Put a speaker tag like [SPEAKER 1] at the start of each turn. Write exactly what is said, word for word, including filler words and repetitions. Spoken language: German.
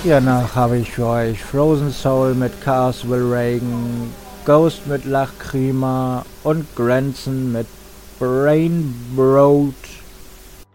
[SPEAKER 1] Danach habe ich für euch Frozen Soul mit Chaos Will Reagan, Ghost mit Lachkrima und Granson mit Brain Broad